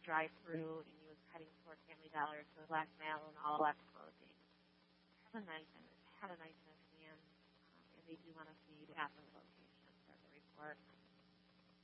drive-through, and he was heading toward Family Dollar, so black male and all black clothing. Had a knife in his hand, and they do want to see you at the location for the report.